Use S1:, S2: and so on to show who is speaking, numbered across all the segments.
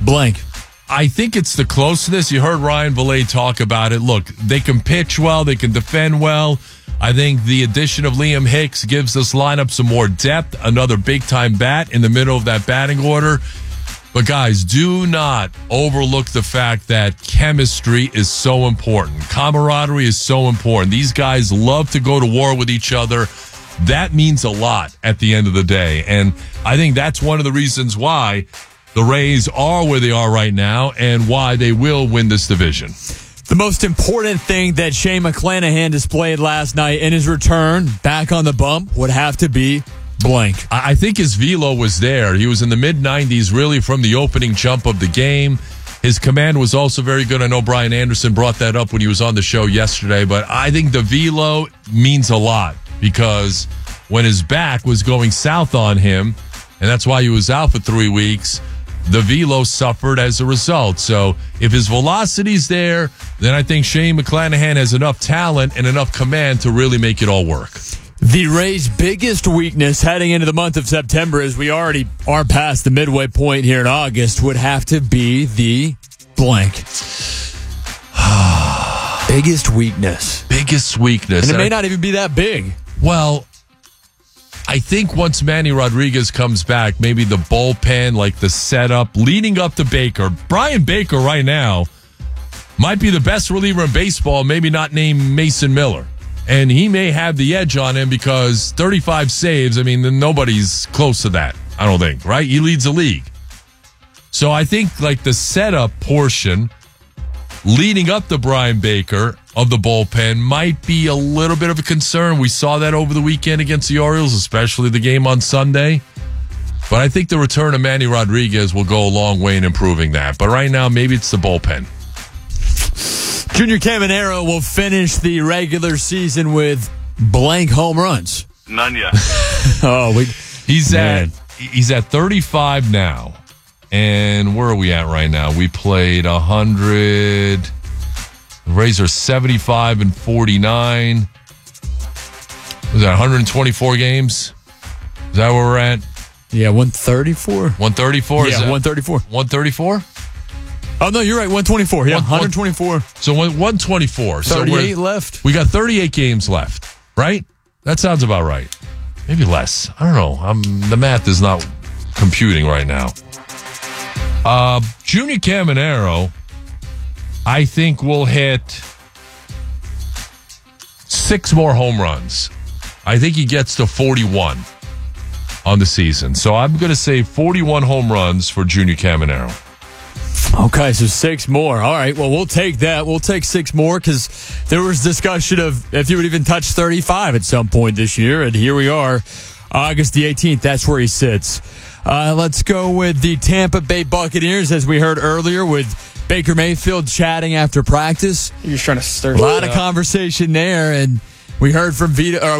S1: blank.
S2: I think it's the closeness. You heard Ryan Valet talk about it. Look, they can pitch well. They can defend well. I think the addition of Liam Hicks gives this lineup some more depth, another big-time bat in the middle of that batting order. But, guys, do not overlook the fact that chemistry is so important. Camaraderie is so important. These guys love to go to war with each other. That means a lot at the end of the day. And I think that's one of the reasons why the Rays are where they are right now and why they will win this division.
S1: The most important thing that Shane McClanahan displayed last night in his return back on the bump would have to be blank.
S2: I think his velo was there. He was in the mid-90s really from the opening jump of the game. His command was also very good. I know Brian Anderson brought that up when he was on the show yesterday, but I think the velo means a lot because when his back was going south on him, and that's why he was out for 3 weeks, the velo suffered as a result. So if his velocity's there, then I think Shane McClanahan has enough talent and enough command to really make it all work.
S1: The Rays' biggest weakness heading into the month of September, as we already are past the midway point here in August, would have to be the blank. Biggest weakness.
S2: Biggest weakness.
S1: And it may not even be that big.
S2: Well, I think once Manny Rodriguez comes back, maybe the bullpen, like the setup, leading up to Baker. Brian Baker right now might be the best reliever in baseball, maybe not named Mason Miller. And he may have the edge on him because 35 saves, I mean, nobody's close to that, I don't think, right? He leads the league. So I think like the setup portion leading up to Brian Baker of the bullpen might be a little bit of a concern. We saw that over the weekend against the Orioles, especially the game on Sunday. But I think the return of Manny Rodriguez will go a long way in improving that. But right now, maybe it's the bullpen.
S1: Junior Caminero will finish the regular season with blank home runs.
S3: None yet.
S2: He's at 35 now. And where are we at right now? We played 100. The Rays are 75 and 49. Was that 124 games? Is that where we're at?
S1: Yeah, 134.
S2: 134?
S1: Yeah, 134.
S2: 134?
S1: Oh, no, you're right, 124. Yeah, 124.
S2: So 124.
S1: 38 left.
S2: We got 38 games left, right? That sounds about right. Maybe less. I don't know. The math is not computing right now. Junior Caminero, I think, will hit 6 more home runs. I think he gets to 41 on the season. So I'm going to say 41 home runs for Junior Caminero.
S1: Okay, so 6 more. All right, well, we'll take that. We'll take 6 more because there was discussion of if he would even touch 35 at some point this year, and here we are, August the 18th. That's where he sits. Let's go with the Tampa Bay Buccaneers, as we heard earlier, with Baker Mayfield chatting after practice.
S4: You're just trying to stir
S1: a lot of conversation there, and we heard from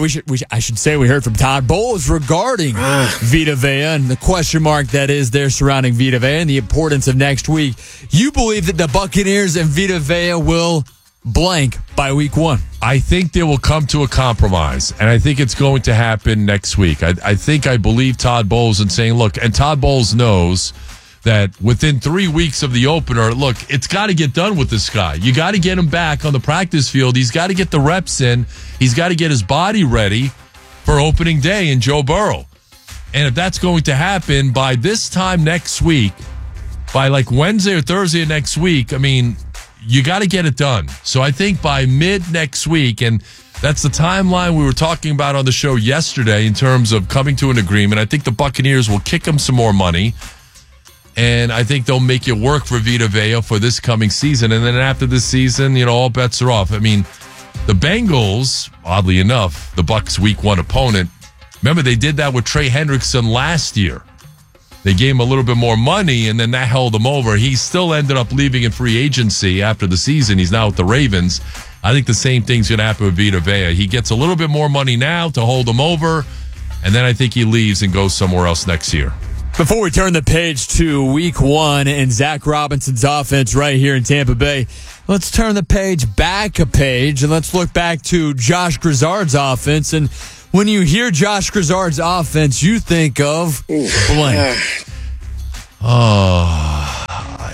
S1: we heard from Todd Bowles regarding Vita Vea and the question mark that is there surrounding Vita Vea and the importance of next week. You believe that the Buccaneers and Vita Vea will blank by week 1?
S2: I think they will come to a compromise, and I think it's going to happen next week. I believe Todd Bowles in saying, look, and Todd Bowles knows that within 3 weeks of the opener, look, it's got to get done with this guy. You got to get him back on the practice field. He's got to get the reps in. He's got to get his body ready for opening day in Joe Burrow. And if that's going to happen by this time next week, by like Wednesday or Thursday of next week, I mean, you got to get it done. So I think by mid next week, and that's the timeline we were talking about on the show yesterday in terms of coming to an agreement. I think the Buccaneers will kick him some more money. And I think they'll make it work for Vita Vea for this coming season. And then after this season, all bets are off. I mean, the Bengals, oddly enough, the Bucs' week 1 opponent, remember they did that with Trey Hendrickson last year. They gave him a little bit more money, and then that held him over. He still ended up leaving in free agency after the season. He's now with the Ravens. I think the same thing's going to happen with Vita Vea. He gets a little bit more money now to hold him over, and then I think he leaves and goes somewhere else next year.
S1: Before we turn the page to week 1 and Zach Robinson's offense right here in Tampa Bay, let's turn the page back a page and let's look back to Josh Grizzard's offense. And when you hear Josh Grizzard's offense, you think of blank.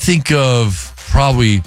S2: think of probably,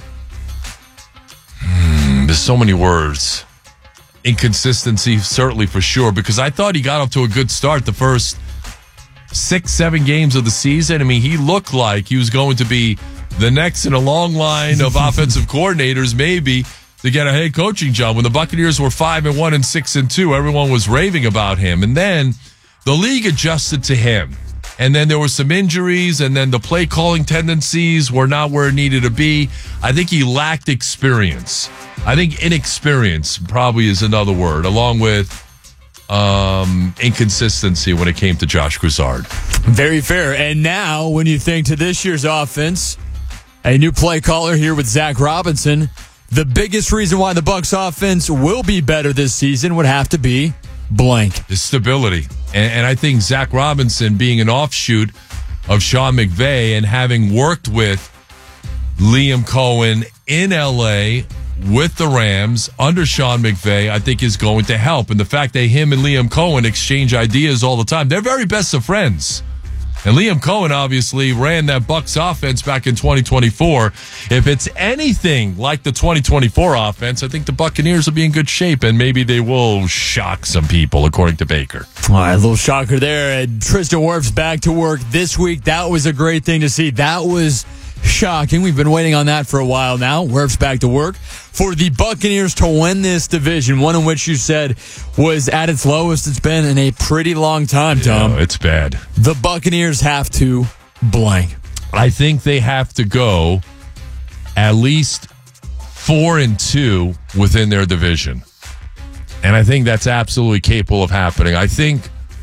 S2: there's so many words. Inconsistency, certainly for sure, because I thought he got off to a good start the first 6-7 games of the season. I mean, he looked like he was going to be the next in a long line of offensive coordinators, maybe, to get a head coaching job. When the Buccaneers were 5-1 and 6-2, everyone was raving about him. And then the league adjusted to him. And then there were some injuries, and then the play calling tendencies were not where it needed to be. I think he lacked experience. I think inexperience probably is another word, along with inconsistency when it came to Josh Grizzard.
S1: Very fair. And now, when you think to this year's offense, a new play caller here with Zach Robinson, the biggest reason why the Bucs offense will be better this season would have to be blank.
S2: The stability. And I think Zach Robinson, being an offshoot of Sean McVay and having worked with Liam Cohen in L.A. with the Rams under Sean McVay, I think is going to help. And the fact that him and Liam Cohen exchange ideas all the time, they're very best of friends. And Liam Cohen obviously ran that Bucs offense back in 2024. If it's anything like the 2024 offense, I think the Buccaneers will be in good shape, and maybe they will shock some people, according to Baker.
S1: All right, a little shocker there. And Tristan Wirfs back to work this week. That was a great thing to see. That was shocking. We've been waiting on that for a while now. Wirfs back to work. For the Buccaneers to win this division, one in which you said was at its lowest it's been in a pretty long time, Tom.
S2: Yeah, it's bad.
S1: The Buccaneers have to blank.
S2: I think they have to go at least 4-2 within their division. And I think that's absolutely capable of happening. I think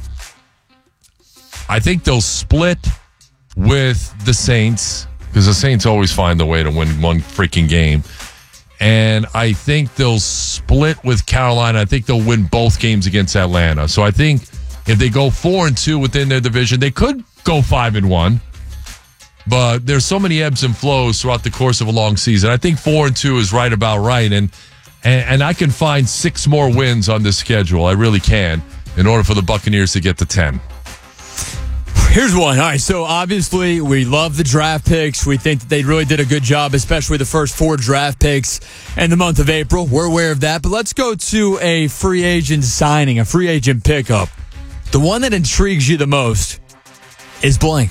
S2: they'll split with the Saints, because the Saints always find a way to win one freaking game. And I think they'll split with Carolina. I think they'll win both games against Atlanta. So I think if they go 4-2 within their division, they could go 5-1. But there's so many ebbs and flows throughout the course of a long season. I think 4-2 is right about right. And I can find 6 more wins on this schedule. I really can, in order for the Buccaneers to get to 10.
S1: Here's one. All right, so obviously we love the draft picks. We think that they really did a good job, especially the first 4 draft picks in the month of April. We're aware of that. But let's go to a free agent signing, a free agent pickup. The one that intrigues you the most is blank.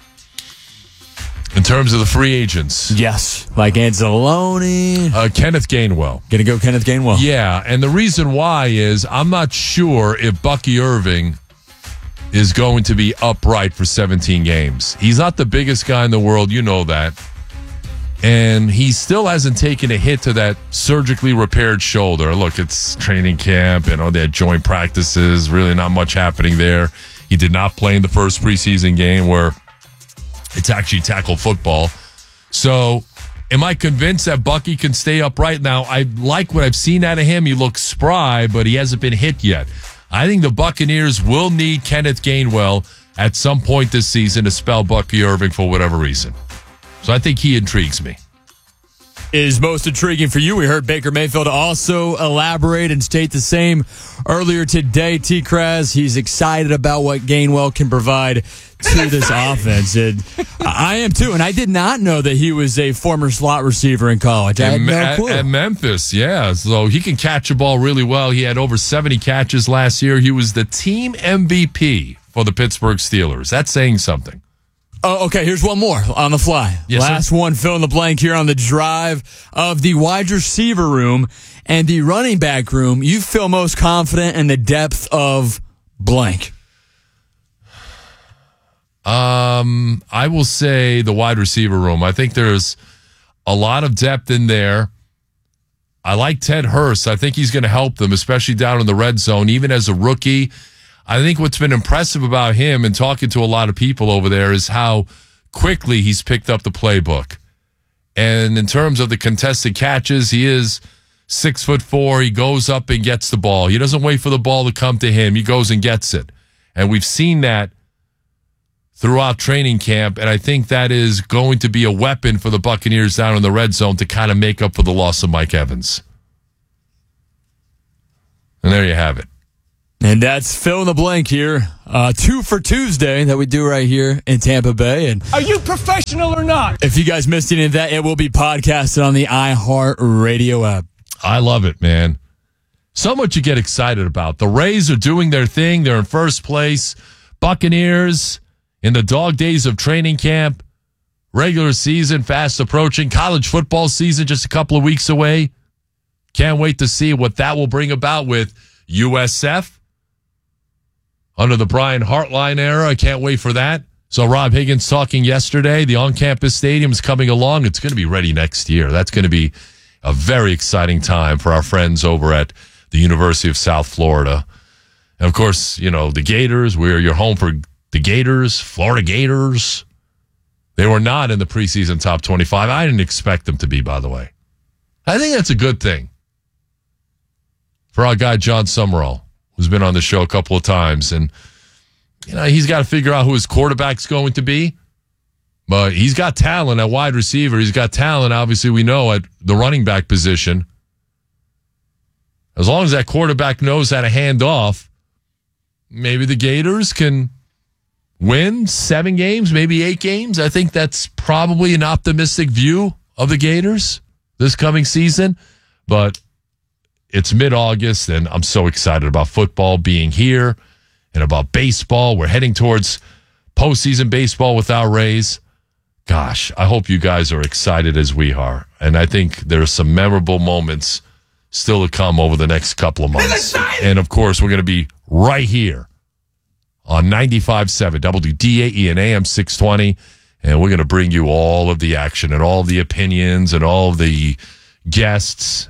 S2: In terms of the free agents?
S1: Yes, like Anzalone.
S2: Kenneth Gainwell.
S1: Gonna go Kenneth Gainwell.
S2: Yeah, and the reason why is I'm not sure if Bucky Irving is going to be upright for 17 games. He's not the biggest guy in the world, you know that. And he still hasn't taken a hit to that surgically repaired shoulder. Look, it's training camp, they had joint practices, really not much happening there. He did not play in the first preseason game where it's actually tackle football. So, am I convinced that Bucky can stay upright? Now, I like what I've seen out of him. He looks spry, but he hasn't been hit yet. I think the Buccaneers will need Kenneth Gainwell at some point this season to spell Bucky Irving for whatever reason. So I think he intrigues me.
S1: Is most intriguing for you. We heard Baker Mayfield also elaborate and state the same earlier today. T-Kraz, he's excited about what Gainwell can provide to this offense. And I am too, and I did not know that he was a former slot receiver in college. I had no clue.
S2: At Memphis, yeah. So he can catch a ball really well. He had over 70 catches last year. He was the team MVP for the Pittsburgh Steelers. That's saying something.
S1: Oh, okay, here's one more on the fly.
S2: Yes,
S1: Last
S2: sir.
S1: one, fill in the blank here on the drive of the wide receiver room and the running back room. You feel most confident in the depth of blank.
S2: I will say the wide receiver room. I think there's a lot of depth in there. I like Ted Hurst. I think he's going to help them, especially down in the red zone, even as a rookie. I think what's been impressive about him and talking to a lot of people over there is how quickly he's picked up the playbook. And in terms of the contested catches, he is 6'4". He goes up and gets the ball. He doesn't wait for the ball to come to him. He goes and gets it. And we've seen that throughout training camp, and I think that is going to be a weapon for the Buccaneers down in the red zone to kind of make up for the loss of Mike Evans. And there you have it.
S1: And that's fill in the blank here. 2 for Tuesday that we do right here in Tampa Bay. And
S3: are you professional or not?
S1: If you guys missed any of that, it will be podcasted on the iHeart Radio app.
S2: I love it, man. So much you get excited about. The Rays are doing their thing. They're in first place. Buccaneers in the dog days of training camp. Regular season fast approaching. College football season just a couple of weeks away. Can't wait to see what that will bring about with USF. Under the Brian Hartline era, I can't wait for that. So Rob Higgins talking yesterday. The on-campus stadium is coming along. It's going to be ready next year. That's going to be a very exciting time for our friends over at the University of South Florida. And, of course, you know, the Gators. We're your home for the Gators, Florida Gators. They were not in the preseason top 25. I didn't expect them to be, by the way. I think that's a good thing for our guy John Summerall, who's been on the show a couple of times. And, you know, he's got to figure out who his quarterback's going to be. But he's got talent at wide receiver. He's got talent, obviously, we know, at the running back position. As long as that quarterback knows how to hand off, maybe the Gators can win 7 games, maybe 8 games. I think that's probably an optimistic view of the Gators this coming season. But it's mid-August, and I'm so excited about football being here and about baseball. We're heading towards postseason baseball with our Rays. Gosh, I hope you guys are excited as we are. And I think there are some memorable moments still to come over the next couple of months. And, of course, we're going to be right here on 95.7 WDAE and AM 620. And we're going to bring you all of the action and all of the opinions and all of the guests.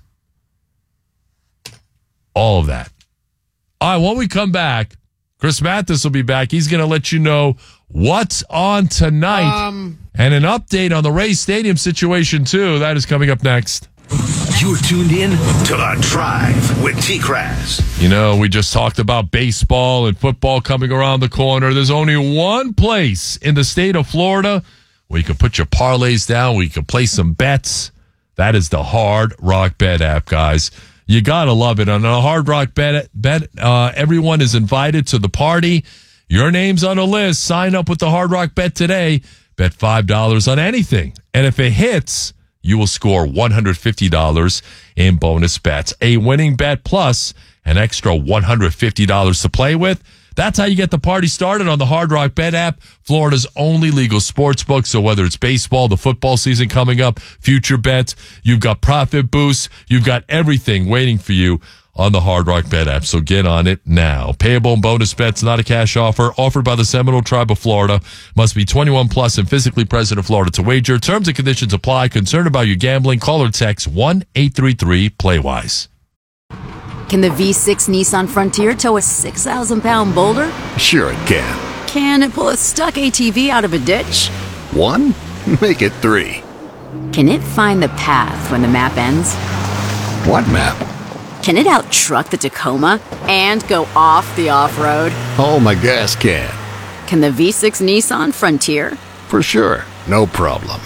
S2: All of that. All right, when we come back, Chris Mathis will be back. He's going to let you know what's on tonight and an update on the Rays Stadium situation, too. That is coming up next.
S4: You're tuned in to The Drive with T-Crass.
S2: You know, we just talked about baseball and football coming around the corner. There's only one place in the state of Florida where you can put your parlays down, where you can play some bets. That is the Hard Rock Bet app, guys. You got to love it. On a Hard Rock Bet, everyone is invited to the party. Your name's on the list. Sign up with the Hard Rock Bet today. Bet $5 on anything. And if it hits, you will score $150 in bonus bets. A winning bet plus an extra $150 to play with. That's how you get the party started on the Hard Rock Bet app, Florida's only legal sports book. So whether it's baseball, the football season coming up, future bets, you've got profit boosts, you've got everything waiting for you on the Hard Rock Bet app. So get on it now. Payable and bonus bets, not a cash offer, offered by the Seminole Tribe of Florida. Must be 21 plus and physically present in Florida to wager. Terms and conditions apply. Concerned about your gambling? Call or text 1-833-PLAY-WISE.
S5: Can the V6 Nissan Frontier tow a 6,000-pound boulder?
S4: Sure it can.
S5: Can it pull a stuck ATV out of a ditch?
S4: 1? Make it 3.
S5: Can it find the path when the map ends?
S4: What map?
S5: Can it out-truck the Tacoma and go off the off-road?
S4: Oh, my gas can.
S5: Can the V6 Nissan Frontier?
S4: For sure. No problem.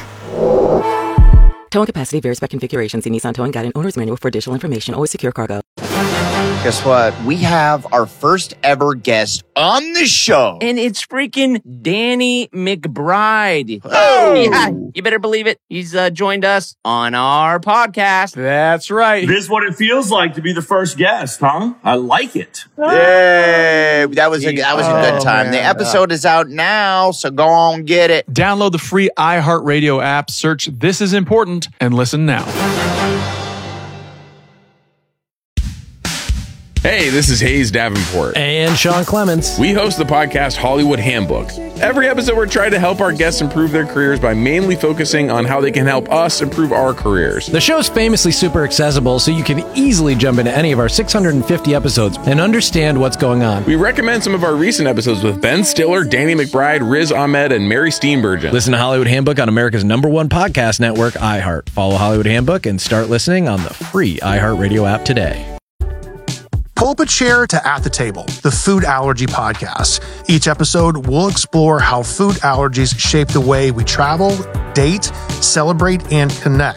S6: Towing capacity varies by configuration. See Nissan Towing Guide and Owner's Manual for additional information. Always secure cargo.
S7: Guess what? We have our first ever guest on the show.
S8: And it's freaking Danny McBride.
S7: Oh!
S8: Yeah, you better believe it. He's joined us on our podcast.
S3: That's right.
S9: This is what it feels like to be the first guest, huh? I like it.
S7: Yay! That was a good time.
S3: man.
S7: The episode is out now, so go on get it.
S3: Download the free iHeartRadio app, search This Is Important, and listen now.
S10: Hey, this is Hayes Davenport.
S11: And Sean Clements.
S10: We host the podcast Hollywood Handbook. Every episode, we're trying to help our guests improve their careers by mainly focusing on how they can help us improve our careers.
S11: The show's famously super accessible, so you can easily jump into any of our 650 episodes and understand what's going on.
S10: We recommend some of our recent episodes with Ben Stiller, Danny McBride, Riz Ahmed, and Mary Steenburgen.
S11: Listen to Hollywood Handbook on America's #1 podcast network, iHeart. Follow Hollywood Handbook and start listening on the free iHeartRadio app today.
S12: Pull up a chair to At the Table, the food allergy podcast. Each episode, we'll explore how food allergies shape the way we travel, date, celebrate, and connect.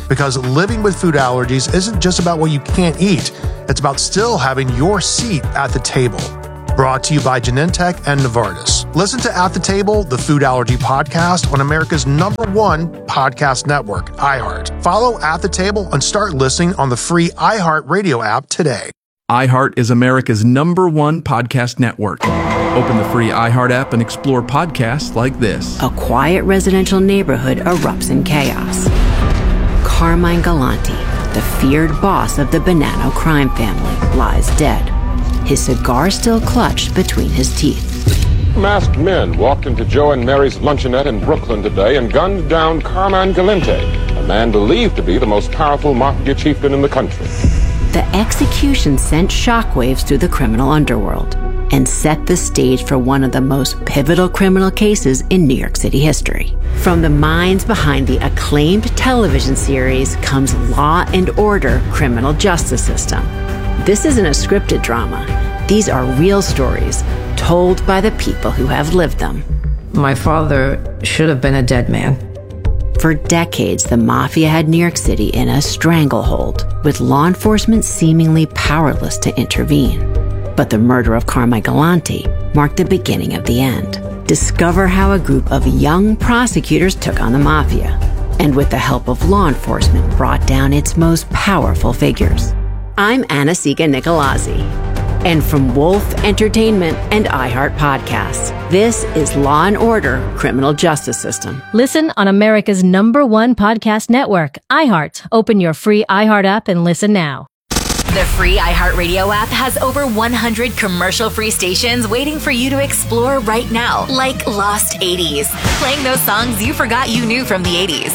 S12: Because living with food allergies isn't just about what you can't eat, it's about still having your seat at the table. Brought to you by Genentech and Novartis. Listen to At the Table, the food allergy podcast on America's #1 podcast network, iHeart. Follow At the Table and start listening on the free iHeart Radio app today.
S3: iHeart is America's #1 podcast network. Open the free iHeart app and explore podcasts like this.
S5: A quiet residential neighborhood erupts in chaos. Carmine Galante, the feared boss of the Bonanno crime family, lies dead, his cigar still clutched between his teeth.
S13: Masked men walked into Joe and Mary's luncheonette in Brooklyn today and gunned down Carmine Galante, a man believed to be the most powerful mafia chieftain in the country.
S5: The execution sent shockwaves through the criminal underworld and set the stage for one of the most pivotal criminal cases in New York City history. From the minds behind the acclaimed television series comes Law and Order: Criminal Justice System. This isn't a scripted drama. These are real stories told by the people who have lived them.
S14: My father should have been a dead man.
S5: For decades, the mafia had New York City in a stranglehold, with law enforcement seemingly powerless to intervene. But the murder of Carmine Galante marked the beginning of the end. Discover how a group of young prosecutors took on the mafia, and with the help of law enforcement, brought down its most powerful figures. I'm Anna-Sigga Nicolazzi, and from Wolf Entertainment and iHeart Podcasts, this is Law and Order: Criminal Justice System.
S15: Listen on America's #1 podcast network, iHeart. Open your free iHeart app and listen now.
S16: The free iHeartRadio app has over 100 commercial-free stations waiting for you to explore right now, like Lost 80s, playing those songs you forgot you knew from the 80s.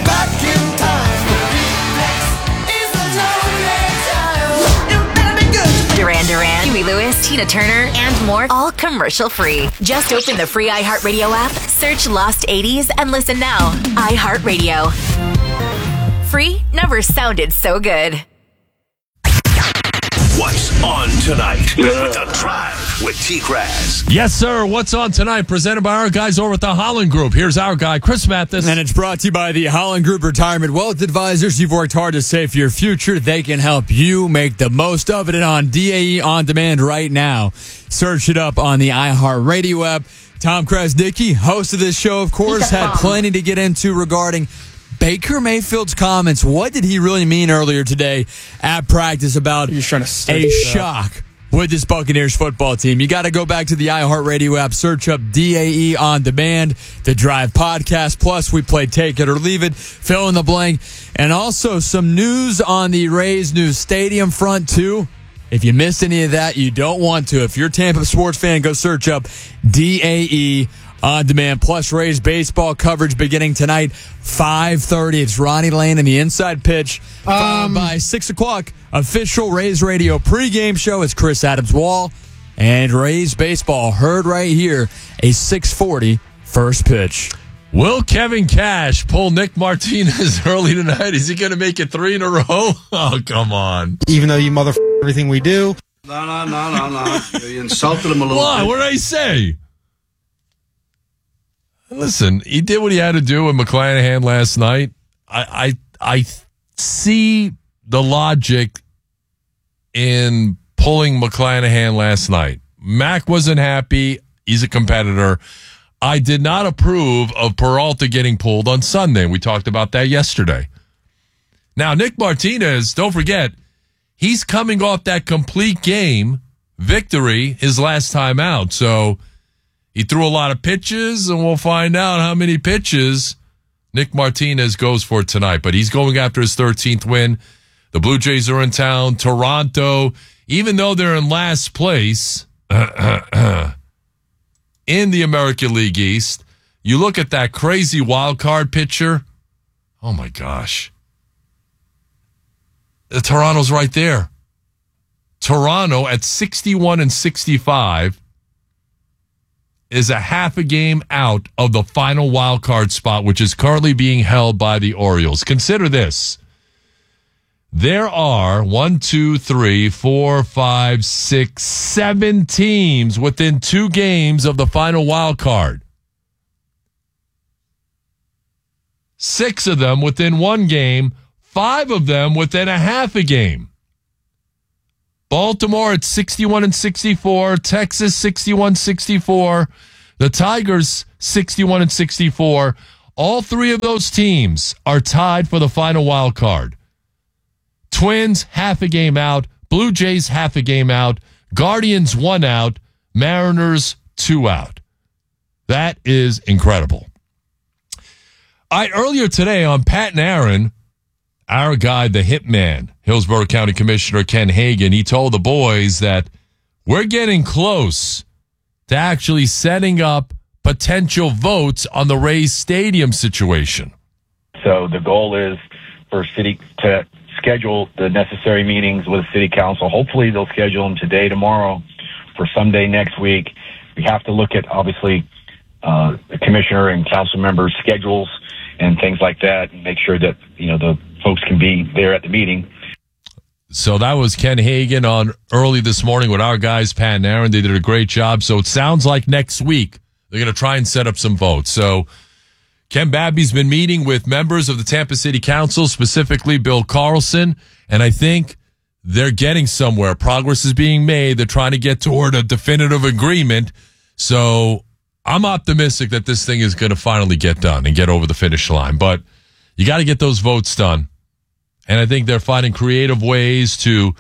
S16: Duran Duran, Huey Lewis, Tina Turner, and more, all commercial-free. Just open the free iHeartRadio app, search Lost 80s, and listen now. iHeartRadio. Free never sounded so good.
S4: What's on tonight with The Drive with T-Kraz?
S2: Yes, sir. What's on tonight? Presented by our guys over at the Holland Group. Here's our guy, Chris Mathis.
S1: And it's brought to you by the Holland Group Retirement Wealth Advisors. You've worked hard to save for your future. They can help you make the most of it. And on DAE On Demand right now. Search it up on the iHeartRadio app. Tom Krasnicki, host of this show, of course, had plenty to get into regarding Baker Mayfield's comments. What did he really mean earlier today at practice about a shock with this Buccaneers football team? You got to go back to the iHeartRadio app, search up DAE On Demand, the Drive podcast. Plus, we play Take It or Leave It, fill in the blank, and also some news on the Rays' new stadium front, too. If you missed any of that, you don't want to. If you're a Tampa sports fan, go search up DAE On Demand. Plus, Rays baseball coverage beginning tonight, 5:30. It's Ronnie Lane in the inside pitch. Followed by 6 o'clock, official Rays radio pregame show. It's Chris Adams-Wall. And Rays baseball heard right here, a 6:40 first pitch.
S2: Will Kevin Cash pull Nick Martinez early tonight? Is he going to make it 3 in a row? Oh, come on.
S17: Even though you everything we do.
S18: No. You insulted him a little bit.
S2: What? What did I say? Listen, he did what he had to do with McClanahan last night. I see the logic in pulling McClanahan last night. Mac wasn't happy. He's a competitor. I did not approve of Peralta getting pulled on Sunday. We talked about that yesterday. Now, Nick Martinez, don't forget, he's coming off that complete game victory his last time out. So he threw a lot of pitches, and we'll find out how many pitches Nick Martinez goes for tonight. But he's going after his 13th win. The Blue Jays are in town. Toronto, even though they're in last place in the American League East, you look at that crazy wild card picture. Oh, my gosh. Toronto's right there. Toronto at 61-65 is a half a game out of the final wild card spot, which is currently being held by the Orioles. Consider this. There are 7 teams within 2 games of the final wild card. 6 of them within 1 game, 5 of them within a half a game. Baltimore at 61-64, Texas 61-64, the Tigers 61-64. All 3 of those teams are tied for the final wild card. Twins half a game out, Blue Jays half a game out, Guardians 1 out, Mariners 2 out. That is incredible. Earlier today on Pat and Aaron, our guy, the hitman, Hillsborough County Commissioner Ken Hagan, he told the boys that we're getting close to actually setting up potential votes on the Rays Stadium situation.
S19: So the goal is for city to schedule the necessary meetings with city council. Hopefully they'll schedule them today, tomorrow, for someday next week. We have to look at, obviously, the commissioner and council members' schedules and things like that, and make sure that, the folks can be there at the meeting.
S2: So that was Ken Hagan on early this morning with our guys, Pat and Aaron. They did a great job. So it sounds like next week they're going to try and set up some votes. So Ken Babby's been meeting with members of the Tampa City Council, specifically Bill Carlson, and I think they're getting somewhere. Progress is being made. They're trying to get toward a definitive agreement. So I'm optimistic that this thing is going to finally get done and get over the finish line. But you got to get those votes done. And I think they're finding creative ways to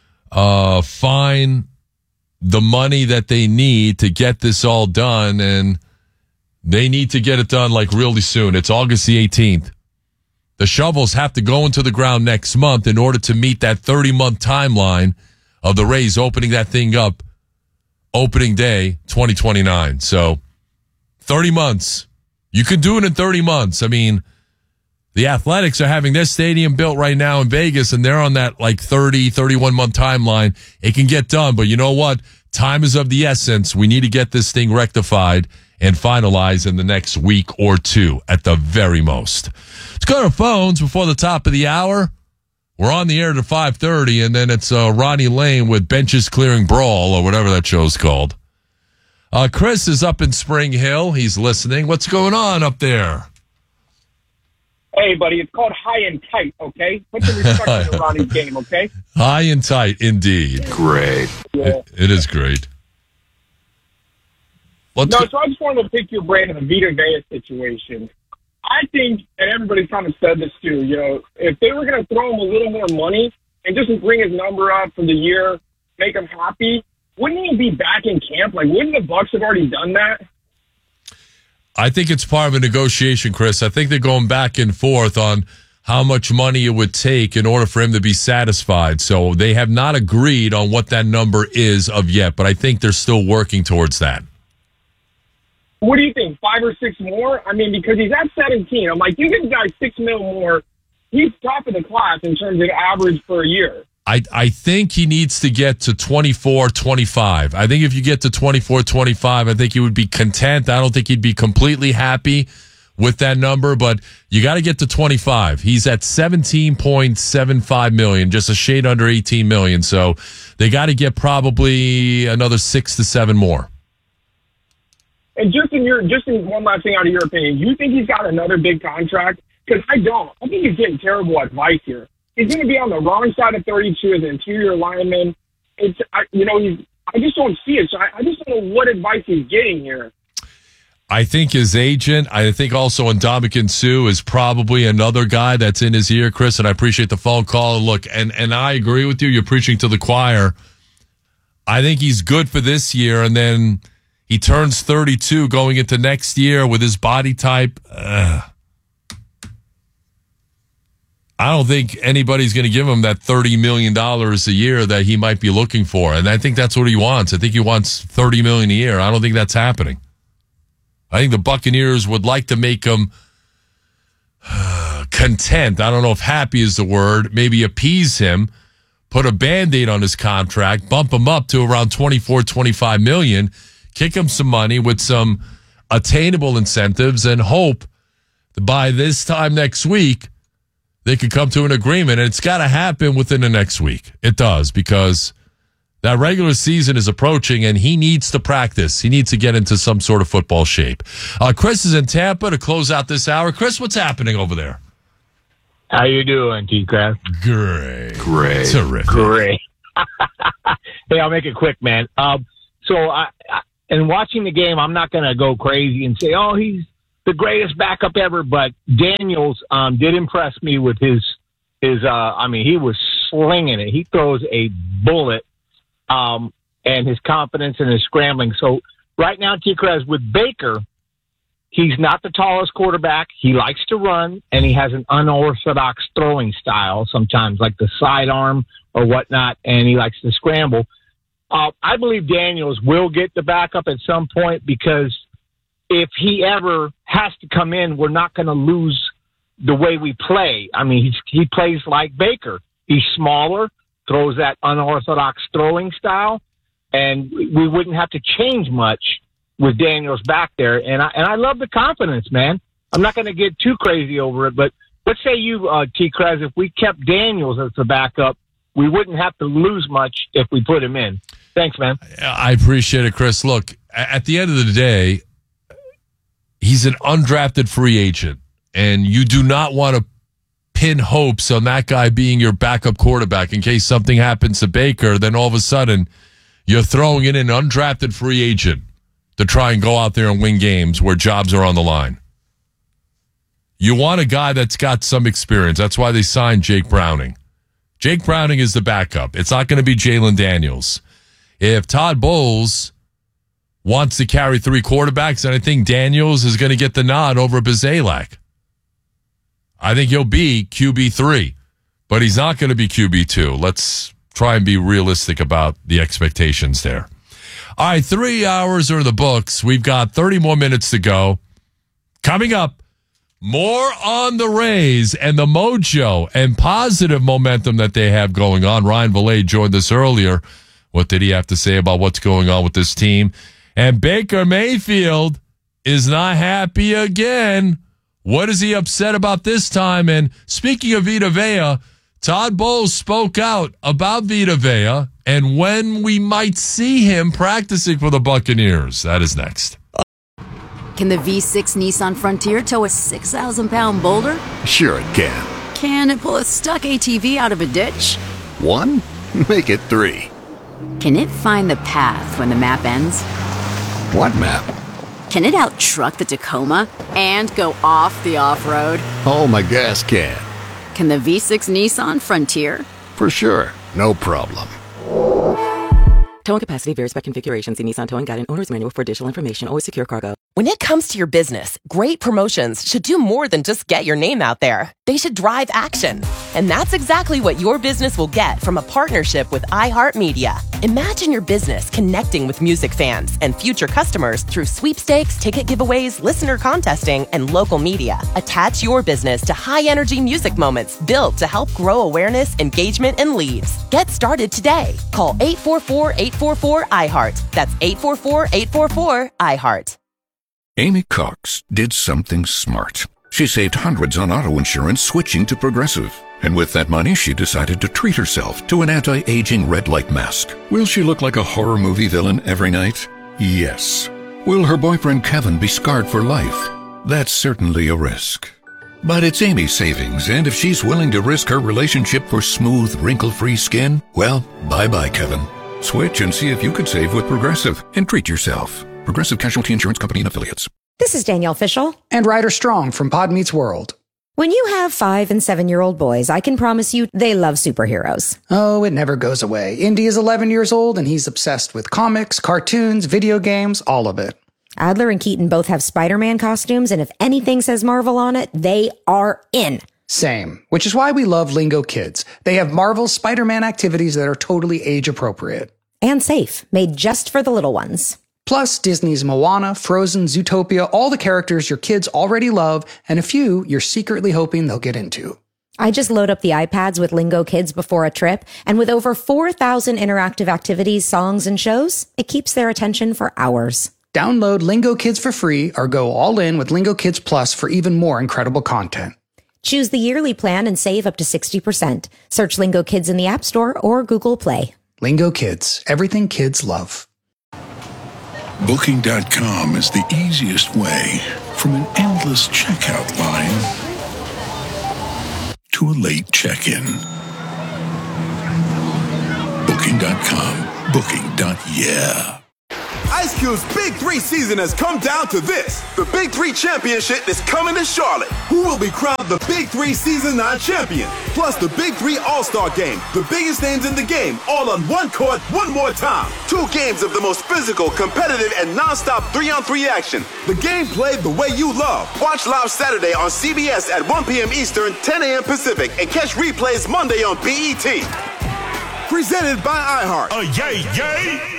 S2: find the money that they need to get this all done. And they need to get it done like really soon. It's August the 18th. The shovels have to go into the ground next month in order to meet that 30-month timeline of the Rays opening that thing up opening day 2029. So 30 months. You can do it in 30 months. I mean, the Athletics are having their stadium built right now in Vegas, and they're on that like 30, 31-month timeline. It can get done, but you know what? Time is of the essence. We need to get this thing rectified and finalized in the next week or two at the very most. Let's go to our phones before the top of the hour. We're on the air to 5:30, and then it's Ronnie Lane with Benches Clearing Brawl, or whatever that show's called. Chris is up in Spring Hill. He's listening. What's going on up there?
S20: Hey, buddy, it's called High and Tight, okay? Put some respect on Ronnie's game, okay?
S2: High and tight, indeed.
S20: Great. Yeah.
S2: It is great.
S20: So I just wanted to pick your brain on the Vita Vea situation. I think, and everybody's kind of said this too, if they were going to throw him a little more money and just bring his number up for the year, make him happy, wouldn't he be back in camp? Like, wouldn't the Bucs have already done that?
S2: I think it's part of a negotiation, Chris. I think they're going back and forth on how much money it would take in order for him to be satisfied. So they have not agreed on what that number is of yet, but I think they're still working towards that.
S20: What do you think, 5 or 6 more? I mean, because he's at 17. I'm like, you give the guy $6 million more. He's top of the class in terms of average per year.
S2: I think he needs to get to 24, 25. I think if you get to 24, 25, I think he would be content. I don't think he'd be completely happy with that number, but you got to get to 25. He's at $17.75 million, just a shade under $18 million. So they got to get probably another 6 to 7 more.
S20: And just in one last thing out of your opinion, you think he's got another big contract? Because I don't. I think he's getting terrible advice here. He's going to be on the wrong side of 32 as an interior lineman. I just don't see it. So I just don't know what advice he's getting here.
S2: I think his agent, I think also Ndamukong Suh is probably another guy that's in his ear, Chris, and I appreciate the phone call. And look, and I agree with you. You're preaching to the choir. I think he's good for this year, and then he turns 32 going into next year with his body type. I don't think anybody's going to give him that $30 million a year that he might be looking for. And I think that's what he wants. I think he wants $30 million a year. I don't think that's happening. I think the Buccaneers would like to make him content. I don't know if happy is the word. Maybe appease him, put a Band-Aid on his contract, bump him up to around 24, 25 million, kick him some money with some attainable incentives, and hope that by this time next week, they could come to an agreement. And it's got to happen within the next week. It does, because that regular season is approaching, and he needs to practice. He needs to get into some sort of football shape. Chris is in Tampa to close out this hour. Chris, what's happening over there?
S21: How you doing, T-Craft?
S2: Great.
S21: Terrific. Great. Hey, I'll make it quick, man. So in watching the game, I'm not going to go crazy and say, oh, he's the greatest backup ever, but Daniels did impress me with his he was slinging it. He throws a bullet, and his confidence and his scrambling. So right now, T-Craft, with Baker, he's not the tallest quarterback. He likes to run, and he has an unorthodox throwing style sometimes, like the sidearm or whatnot, and he likes to scramble. I believe Daniels will get the backup at some point because if he ever has to come in, we're not going to lose the way we play. I mean, he plays like Baker. He's smaller, throws that unorthodox throwing style, and we wouldn't have to change much with Daniels back there. And I love the confidence, man. I'm not going to get too crazy over it, but let's say you, T-Craz, if we kept Daniels as the backup, we wouldn't have to lose much if we put him in. Thanks, man.
S2: I appreciate it, Chris. Look, at the end of the day, he's an undrafted free agent, and you do not want to pin hopes on that guy being your backup quarterback in case something happens to Baker. Then all of a sudden, you're throwing in an undrafted free agent to try and go out there and win games where jobs are on the line. You want a guy that's got some experience. That's why they signed Jake Browning. Jake Browning is the backup. It's not going to be Jalen Daniels. If Todd Bowles wants to carry three quarterbacks, and I think Daniels is going to get the nod over Bazalek. I think he'll be QB3, but he's not going to be QB2. Let's try and be realistic about the expectations there. All right, 3 hours are in the books. We've got 30 more minutes to go. Coming up, more on the Rays and the mojo and positive momentum that they have going on. Ryan Vallee joined us earlier. What did he have to say about what's going on with this team? And Baker Mayfield is not happy again. What is he upset about this time? And speaking of Vita Vea, Todd Bowles spoke out about Vita Vea and when we might see him practicing for the Buccaneers. That is next.
S22: Can the V6 Nissan Frontier tow a 6,000-pound boulder?
S4: Sure it can.
S22: Can it pull a stuck ATV out of a ditch?
S4: 1? Make it 3.
S22: Can it find the path when the map ends?
S4: What map?
S22: Can it out-truck the Tacoma and go off the off-road?
S4: Oh, my gas can.
S22: Can the V6 Nissan Frontier?
S4: For sure. No problem.
S6: Towing capacity varies by configuration. See Nissan Towing Guide and Owner's Manual for additional information. Always secure cargo.
S23: When it comes to your business, great promotions should do more than just get your name out there. They should drive action. And that's exactly what your business will get from a partnership with iHeartMedia. Imagine your business connecting with music fans and future customers through sweepstakes, ticket giveaways, listener contesting, and local media. Attach your business to high-energy music moments built to help grow awareness, engagement, and leads. Get started today. Call 844-844-iHeart. That's 844-844-iHeart.
S24: Amy Cox did something smart. She saved hundreds on auto insurance switching to Progressive. And with that money, she decided to treat herself to an anti-aging red light mask. Will she look like a horror movie villain every night? Yes. Will her boyfriend Kevin be scarred for life? That's certainly a risk. But it's Amy's savings, and if she's willing to risk her relationship for smooth, wrinkle-free skin, well, bye-bye, Kevin. Switch and see if you could save with Progressive and treat yourself. Progressive Casualty Insurance Company and Affiliates.
S25: This is Danielle Fishel.
S26: And Ryder Strong from Pod Meets World.
S25: When you have 5- and 7-year-old boys, I can promise you they love superheroes.
S26: Oh, it never goes away. Indy is 11 years old, and he's obsessed with comics, cartoons, video games, all of it.
S25: Adler and Keaton both have Spider-Man costumes, and if anything says Marvel on it, they are in.
S26: Same, which is why we love Lingo Kids. They have Marvel's Spider-Man activities that are totally age-appropriate.
S25: And safe, made just for the little ones.
S26: Plus, Disney's Moana, Frozen, Zootopia, all the characters your kids already love, and a few you're secretly hoping they'll get into.
S25: I just load up the iPads with Lingo Kids before a trip, and with over 4,000 interactive activities, songs, and shows, it keeps their attention for hours.
S26: Download Lingo Kids for free or go all in with Lingo Kids Plus for even more incredible content.
S25: Choose the yearly plan and save up to 60%. Search Lingo Kids in the App Store or Google Play.
S26: Lingo Kids, everything kids love.
S27: Booking.com is the easiest way from an endless checkout line
S24: to a late check-in. Booking.com. Booking.yeah.
S7: Ice Cube's Big 3 season has come down to this. The Big 3 Championship is coming to Charlotte. Who will be crowned the Big 3 Season 9 champion? Plus the Big 3 All-Star Game. The biggest names in the game, all on one court, one more time. 2 games of the most physical, competitive, and non-stop 3-on-3 action. The game played the way you love. Watch live Saturday on CBS at 1 p.m. Eastern, 10 a.m. Pacific, and catch replays Monday on BET. Presented by iHeart.
S4: Yay!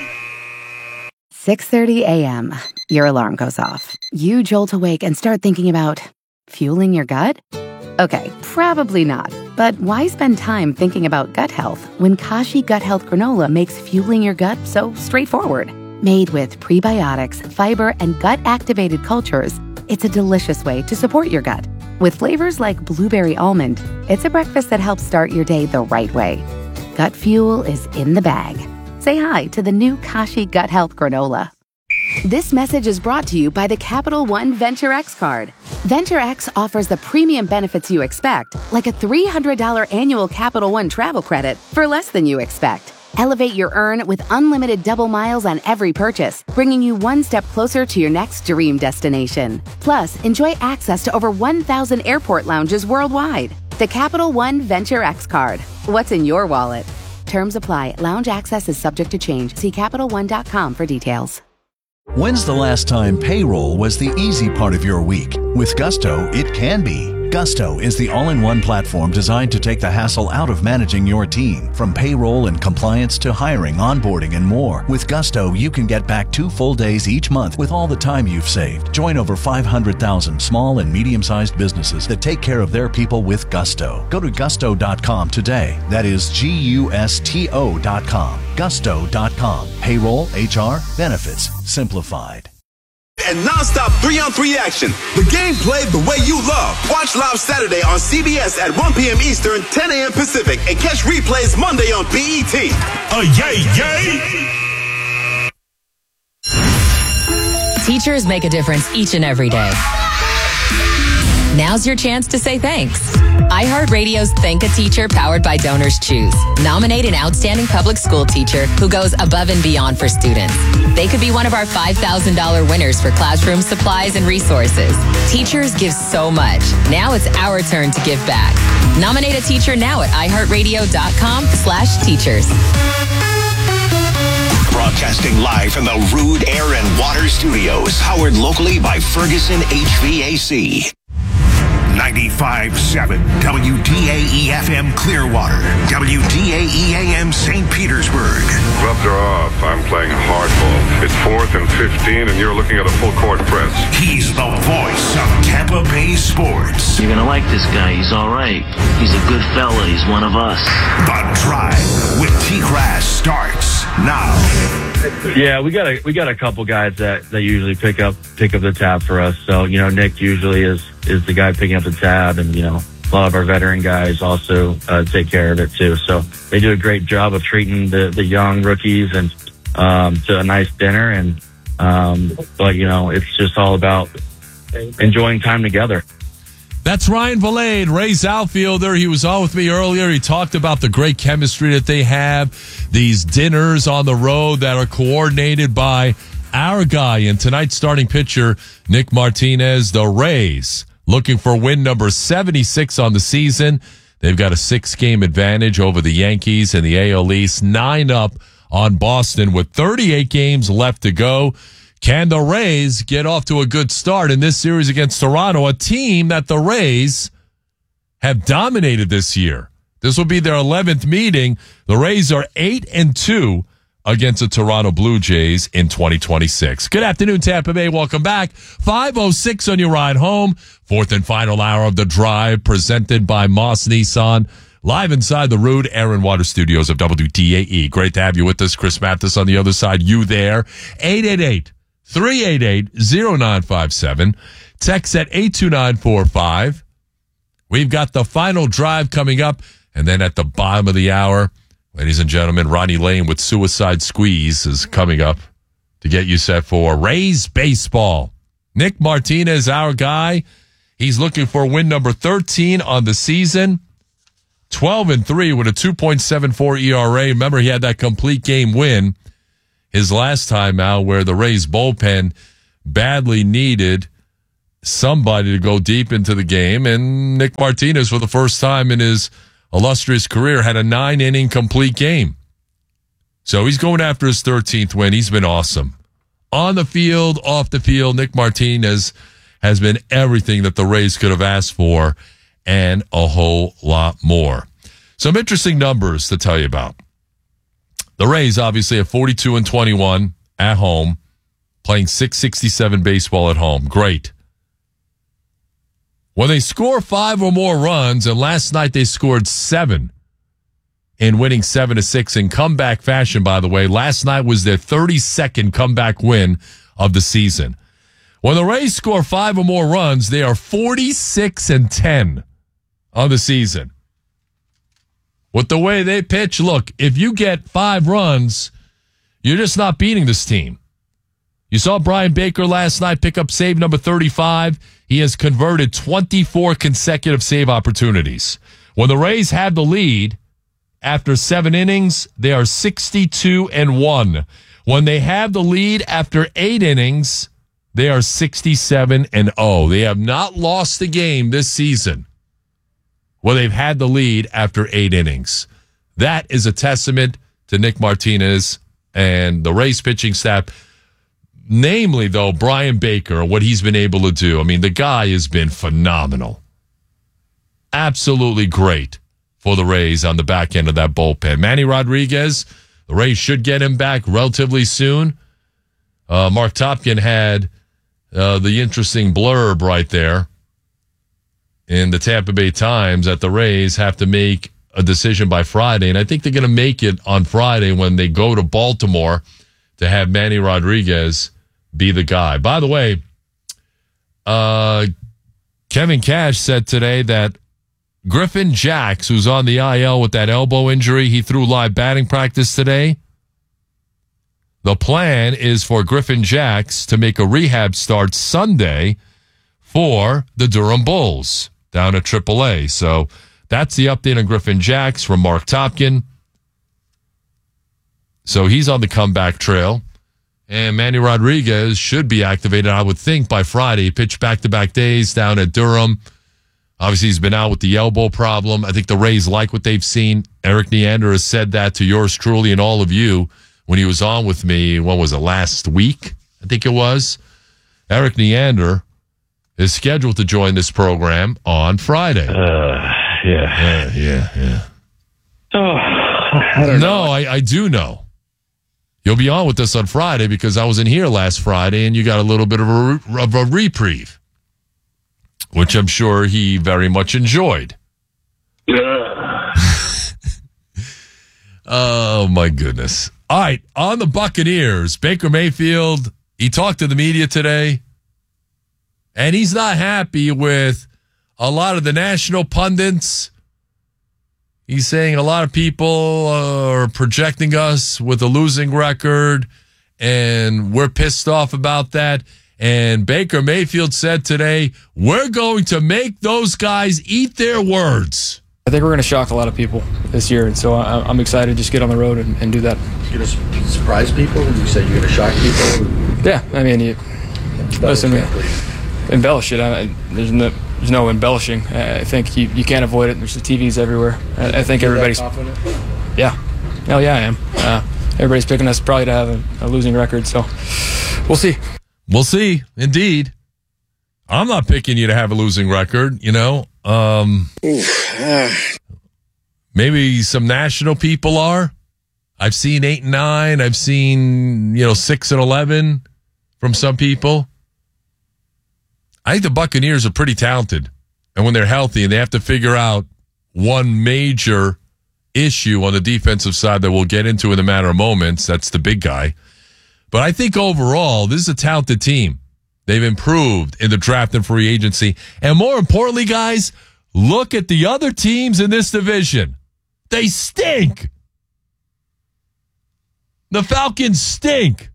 S5: 6:30 a.m. Your alarm goes off. You jolt awake and start thinking about fueling your gut? Okay, probably not. But why spend time thinking about gut health when Kashi Gut Health Granola makes fueling your gut so straightforward? Made with prebiotics, fiber, and gut-activated cultures, it's a delicious way to support your gut. With flavors like blueberry almond, it's a breakfast that helps start your day the right way. Gut fuel is in the bag. Say hi to the new Kashi Gut Health Granola. This message is brought to you by the Capital One Venture X card. Venture X offers the premium benefits you expect, like a $300 annual Capital One travel credit for less than you expect. Elevate your earn with unlimited double miles on every purchase, bringing you one step closer to your next dream destination. Plus, enjoy access to over 1,000 airport lounges worldwide. The Capital One Venture X card. What's in your wallet? Terms apply. Lounge access is subject to change. See CapitalOne.com for details.
S8: When's the last time payroll was the easy part of your week? With Gusto, it can be. Gusto is the all-in-one platform designed to take the hassle out of managing your team. From payroll and compliance to hiring, onboarding, and more. With Gusto, you can get back 2 full days each month with all the time you've saved. Join over 500,000 small and medium-sized businesses that take care of their people with Gusto. Go to gusto.com today. That is Gusto.com. Gusto.com. Payroll, HR, benefits, simplified.
S7: And non-stop 3-on-3 action. The game played the way you love. Watch live Saturday on CBS at 1 p.m. Eastern, 10 a.m. Pacific, and catch replays Monday on BET.
S4: Yay!
S9: Teachers make a difference each and every day. Now's your chance to say thanks. iHeartRadio's Thank a Teacher powered by Donors Choose. Nominate an outstanding public school teacher who goes above and beyond for students. They could be one of our $5,000 winners for classroom supplies and resources. Teachers give so much. Now it's our turn to give back. Nominate a teacher now at iHeartRadio.com/teachers.
S4: Broadcasting live from the Rude Air and Water Studios, powered locally by Ferguson HVAC. 95.7 WDAE-FM Clearwater, WDAE-AM St. Petersburg.
S13: Gloves are off. I'm playing hardball. It's 4th and 15, and you're looking at a full court press.
S4: He's the voice of Tampa Bay sports.
S10: You're going to like this guy. He's all right. He's a good fella. He's one of us.
S4: The Drive with T-Crass starts now.
S11: Yeah, we got a couple guys that usually pick up the tab for us. So, Nick usually is the guy picking up the tab, and, a lot of our veteran guys also take care of it too. So they do a great job of treating the young rookies and to a nice dinner. And but it's just all about enjoying time together.
S2: That's Ryan Valade, Rays outfielder. He was on with me earlier. He talked about the great chemistry that they have, these dinners on the road that are coordinated by our guy. And tonight's starting pitcher, Nick Martinez, the Rays, looking for win number 76 on the season. They've got a 6-game advantage over the Yankees and the AL East, 9 up on Boston with 38 games left to go. Can the Rays get off to a good start in this series against Toronto, a team that the Rays have dominated this year? This will be their 11th meeting. The Rays are 8-2 against the Toronto Blue Jays in 2026. Good afternoon, Tampa Bay. Welcome back. 5:06 on your ride home. 4th and final hour of The Drive, presented by Moss Nissan. Live inside the Rude Air and Water Studios of WDAE. Great to have you with us. Chris Mathis on the other side. You there. 888-388-0957. Text at 82945. We've got the final drive coming up. And then at the bottom of the hour, ladies and gentlemen, Ronnie Lane with Suicide Squeeze is coming up to get you set for Rays baseball. Nick Martinez, our guy. He's looking for win number 13 on the season. 12-3 with a 2.74 ERA. Remember, he had that complete game win his last time out where the Rays bullpen badly needed somebody to go deep into the game. And Nick Martinez, for the first time in his illustrious career, had a 9-inning complete game. So he's going after his 13th win. He's been awesome. On the field, off the field, Nick Martinez has been everything that the Rays could have asked for and a whole lot more. Some interesting numbers to tell you about. The Rays obviously have 42-21 at home, playing .667 baseball at home. Great. When they score 5 or more runs, and last night they scored 7 in winning 7-6 in comeback fashion, by the way. Last night was their 32nd comeback win of the season. When the Rays score 5 or more runs, they are 46-10 on the season. With the way they pitch, look, if you get 5 runs, you're just not beating this team. You saw Brian Baker last night pick up save number 35. He has converted 24 consecutive save opportunities. When the Rays have the lead after 7 innings, they are 62-1. When they have the lead after 8 innings, they are 67-0. They have not lost a game this season where they've had the lead after 8 innings. That is a testament to Nick Martinez and the Rays pitching staff. Namely, though, Brian Baker, what he's been able to do. I mean, the guy has been phenomenal. Absolutely great for the Rays on the back end of that bullpen. Manny Rodriguez, the Rays should get him back relatively soon. Mark Topkin had the interesting blurb right there in the Tampa Bay Times that the Rays have to make a decision by Friday. And I think they're going to make it on Friday when they go to Baltimore to have Manny Rodriguez be the guy. By the way, Kevin Cash said today that Griffin Jax, who's on the IL with that elbow injury, he threw live batting practice today. The plan is for Griffin Jax to make a rehab start Sunday for the Durham Bulls down at AAA. So that's the update on Griffin Jax from Mark Topkin. So he's on the comeback trail. And Manny Rodriguez should be activated, I would think, by Friday. He pitched back-to-back days down at Durham. Obviously, he's been out with the elbow problem. I think the Rays like what they've seen. Eric Neander has said that to yours truly and all of you when he was on with me, what was it, last week? I think it was. Eric Neander is scheduled to join this program on Friday. Yeah.
S11: Oh, I don't know.
S2: I do know. You'll be on with us on Friday because I wasn't here last Friday and you got a little bit of a reprieve, which I'm sure he very much enjoyed. Oh, my goodness. All right, on the Buccaneers, Baker Mayfield, he talked to the media today, and he's not happy with a lot of the national pundits. He's saying a lot of people are projecting us with a losing record, and we're pissed off about that. And Baker Mayfield said today, we're going to make those guys eat their words.
S1: I think we're going to shock a lot of people this year, and so I'm excited to just get on the road and do that.
S3: You're going to surprise people? You said you're going to shock people?
S1: Yeah, I mean, listen, embellish it. There's no embellishing. I think you can't avoid it. There's the TVs everywhere. I think everybody's
S3: confident.
S1: Yeah. Hell yeah, I am. Everybody's picking us probably to have a losing record, so we'll see.
S2: We'll see, indeed. I'm not picking you to have a losing record, you know. Maybe some national people are. I've seen 8-9. I've seen, 6-11 from some people. I think the Buccaneers are pretty talented. And when they're healthy and they have to figure out one major issue on the defensive side that we'll get into in a matter of moments, that's the big guy. But I think overall, this is a talented team. They've improved in the draft and free agency. And more importantly, guys, look at the other teams in this division. They stink. The Falcons stink.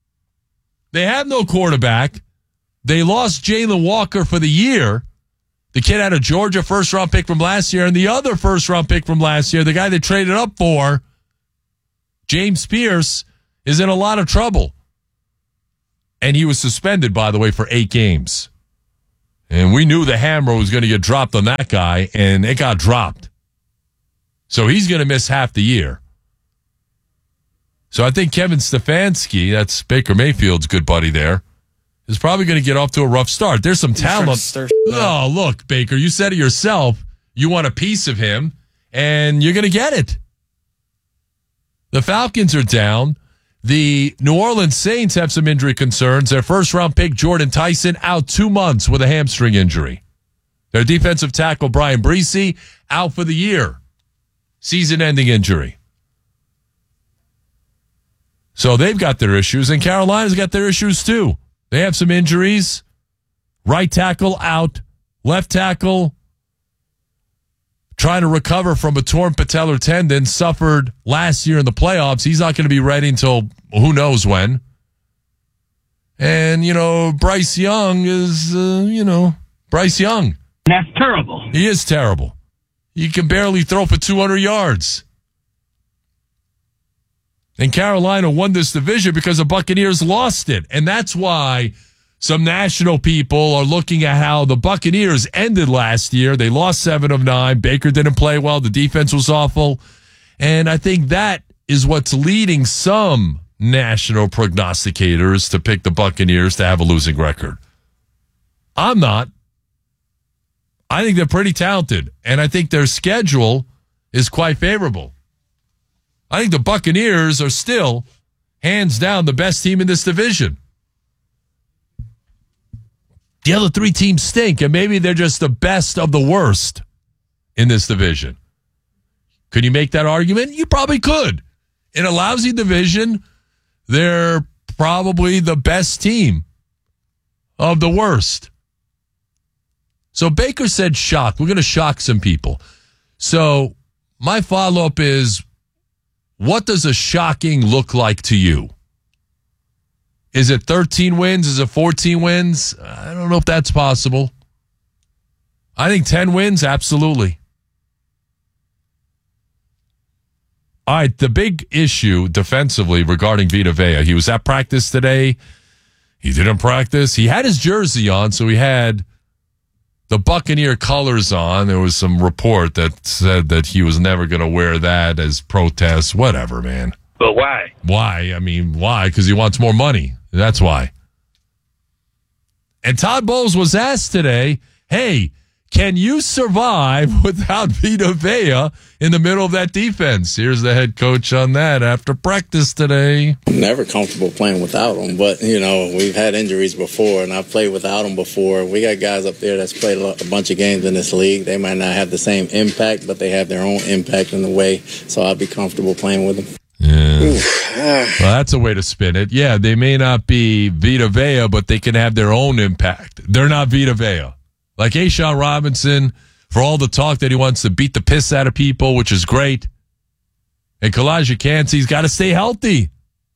S2: They have no quarterback. They lost Jalen Walker for the year. The kid had a Georgia first-round pick from last year, and the other first-round pick from last year, the guy they traded up for, James Pierce, is in a lot of trouble. And he was suspended, by the way, for 8 games. And we knew the hammer was going to get dropped on that guy, and it got dropped. So he's going to miss half the year. So I think Kevin Stefanski, that's Baker Mayfield's good buddy there, is probably going to get off to a rough start. There's some talent. Oh, look, Baker, you said it yourself. You want a piece of him, and you're going to get it. The Falcons are down. The New Orleans Saints have some injury concerns. Their first-round pick, Jordan Tyson, out 2 months with a hamstring injury. Their defensive tackle, Brian Bresee, out for the year. Season-ending injury. So they've got their issues, and Carolina's got their issues too. They have some injuries. Right tackle out. Left tackle trying to recover from a torn patellar tendon, suffered last year in the playoffs. He's not going to be ready until who knows when. And, Bryce Young is, Bryce Young.
S10: That's terrible.
S2: He is terrible. He can barely throw for 200 yards. And Carolina won this division because the Buccaneers lost it. And that's why some national people are looking at how the Buccaneers ended last year. They lost 7 of 9. Baker didn't play well. The defense was awful. And I think that is what's leading some national prognosticators to pick the Buccaneers to have a losing record. I'm not. I think they're pretty talented. And I think their schedule is quite favorable. I think the Buccaneers are still, hands down, the best team in this division. The other 3 teams stink, and maybe they're just the best of the worst in this division. Could you make that argument? You probably could. In a lousy division, they're probably the best team of the worst. So Baker said shock. We're going to shock some people. So my follow-up is, what does a shocking look like to you? Is it 13 wins? Is it 14 wins? I don't know if that's possible. I think 10 wins, absolutely. All right, the big issue defensively regarding Vita Vea. He was at practice today. He didn't practice. He had his jersey on, so he had the Buccaneer colors on. There was some report that said that he was never going to wear that as protest. Whatever, man.
S10: But why?
S2: Why? I mean, why? Because he wants more money. That's why. And Todd Bowles was asked today, hey, can you survive without Vita Vea in the middle of that defense? Here's the head coach on that after practice today.
S12: I'm never comfortable playing without him, but, we've had injuries before, and I've played without him before. We got guys up there that's played a bunch of games in this league. They might not have the same impact, but they have their own impact in the way, so I'll be comfortable playing with them.
S2: Yeah. Well, that's a way to spin it. Yeah, they may not be Vita Vea, but they can have their own impact. They're not Vita Vea. Like A'Shawn Robinson, for all the talk that he wants to beat the piss out of people, which is great. And Kalijah Kancey's got to stay healthy.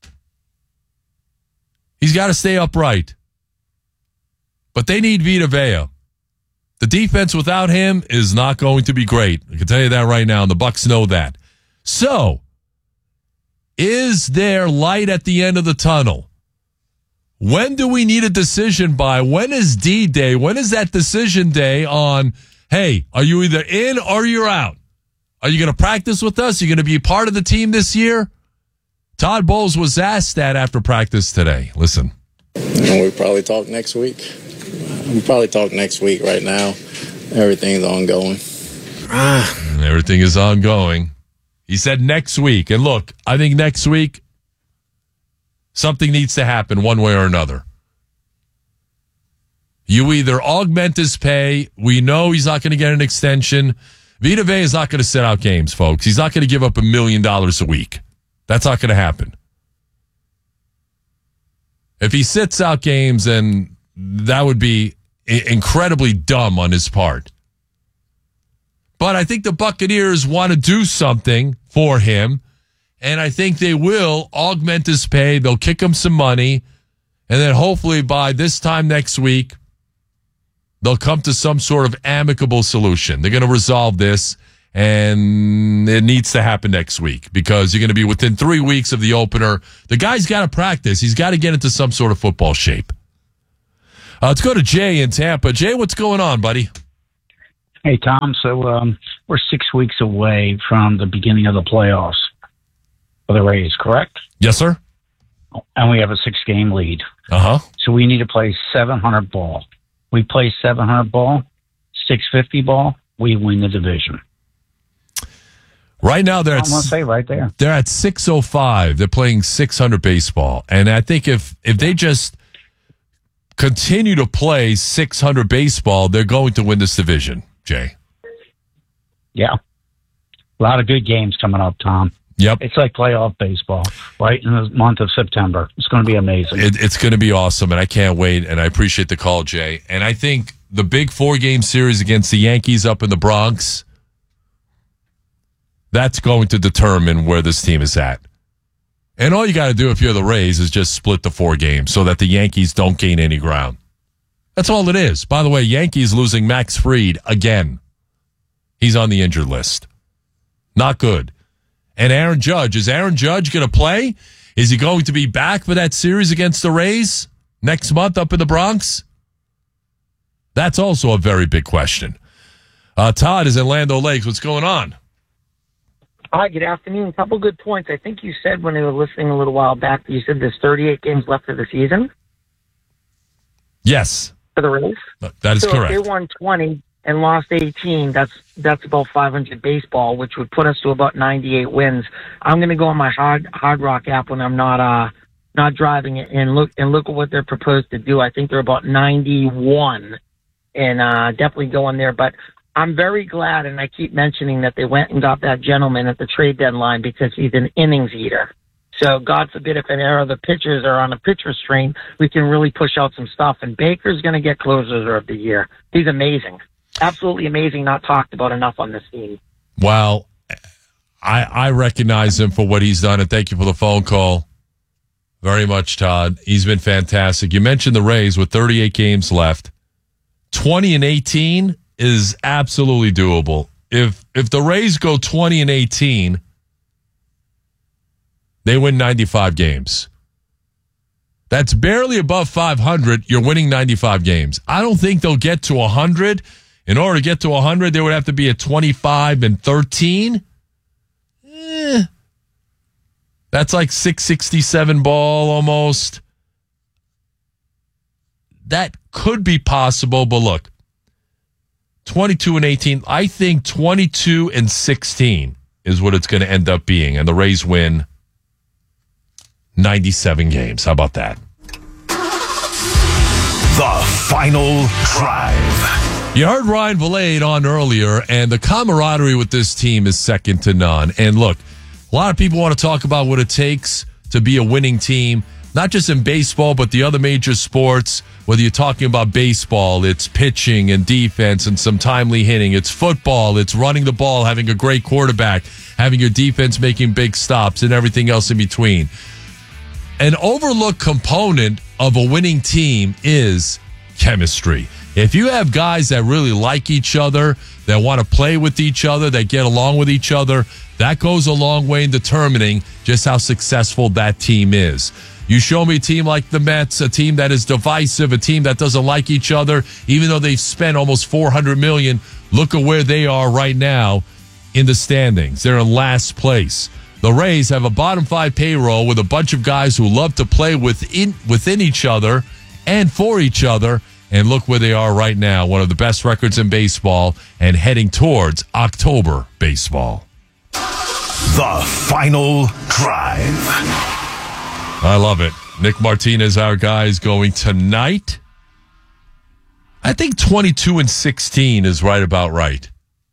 S2: He's got to stay upright. But they need Vita Vea. The defense without him is not going to be great. I can tell you that right now, and the Bucs know that. So, is there light at the end of the tunnel? When do we need a decision by? When is D-Day? When is that decision day on, hey, are you either in or you're out? Are you going to practice with us? Are you going to be part of the team this year? Todd Bowles was asked that after practice today. Listen.
S12: We'll probably talk next week. We'll probably talk next week. Right now, everything's ongoing.
S2: Everything is ongoing. He said next week. And look, I think next week, something needs to happen one way or another. You either augment his pay. We know he's not going to get an extension. Vita Vea is not going to sit out games, folks. He's not going to give up $1 million a week. That's not going to happen. If he sits out games, then that would be incredibly dumb on his part. But I think the Buccaneers want to do something for him. And I think they will augment his pay. They'll kick him some money. And then hopefully by this time next week, they'll come to some sort of amicable solution. They're going to resolve this, and it needs to happen next week because you're going to be within 3 weeks of the opener. The guy's got to practice. He's got to get into some sort of football shape. Let's go to Jay in Tampa. Jay, what's going on, buddy?
S14: Hey, Tom. So we're 6 weeks away from the beginning of the playoffs for the Rays, correct?
S2: Yes, sir.
S14: And we have a 6-game lead.
S2: Uh-huh.
S14: So we need to play 700 ball. We play 700 ball, 650 ball, we win the division.
S2: Right now, they're
S14: I'm going to say right there.
S2: They're at 605. They're playing 600 baseball. And I think if they just continue to play 600 baseball, they're going to win this division, Jay.
S14: Yeah. A lot of good games coming up, Tom.
S2: Yep.
S14: It's like playoff baseball right in the month of September. It's going to be amazing.
S2: It's going to be awesome, and I can't wait, and I appreciate the call, Jay. And I think the big 4-game series against the Yankees up in the Bronx, that's going to determine where this team is at. And all you got to do if you're the Rays is just split the 4 games so that the Yankees don't gain any ground. That's all it is. By the way, Yankees losing Max Fried again. He's on the injured list. Not good. And Aaron Judge. Is Aaron Judge going to play? Is he going to be back for that series against the Rays next month up in the Bronx? That's also a very big question. Todd is in Land O'Lakes. What's going on?
S15: Hi, good afternoon. A couple good points. I think you said when you were listening a little while back, you said there's 38 games left of the season?
S2: Yes.
S15: For the Rays?
S2: That is correct.
S15: So if they won 20 and lost 18, that's about 500 baseball, which would put us to about 98 wins. I'm going to go on my Hard Rock app when I'm not driving it and look at what they're proposed to do. I think they're about 91 and definitely go on there. But I'm very glad, and I keep mentioning that they went and got that gentleman at the trade deadline because he's an innings eater. So God forbid if an era of the pitchers are on a pitcher strain, we can really push out some stuff. And Baker's going to get closer of the year. He's amazing. Absolutely amazing, not talked about enough on this team.
S2: Well, I recognize him for what he's done, and thank you for the phone call. Very much, Todd. He's been fantastic. You mentioned the Rays with 38 games left. 20 and 18 is absolutely doable. If the Rays go 20 and 18, they win 95 games. That's barely above 500. You're winning 95 games. I don't think they'll get to 100. In order to get to 100, they would have to be at 25 and 13. That's like 667 ball almost. That could be possible, but look, 22 and 18. I think 22 and 16 is what it's going to end up being, and the Rays win 97 games. How about that?
S4: The Final Drive.
S2: You heard Ryan Vilade on earlier, and the camaraderie with this team is second to none. And look, a lot of people want to talk about what it takes to be a winning team, not just in baseball, but the other major sports. Whether you're talking about baseball, it's pitching and defense and some timely hitting. It's football, it's running the ball, having a great quarterback, having your defense making big stops, and everything else in between. An overlooked component of a winning team is chemistry. If you have guys that really like each other, that want to play with each other, that get along with each other, that goes a long way in determining just how successful that team is. You show me a team like the Mets, a team that is divisive, a team that doesn't like each other, even though they've spent almost $400 million, look at where they are right now in the standings. They're in last place. The Rays have a bottom 5 payroll with a bunch of guys who love to play within each other and for each other. And look where they are right now, one of the best records in baseball and heading towards October baseball.
S4: The Final Drive.
S2: I love it. Nick Martinez, our guy, is going tonight. I think 22 and 16 is right about right.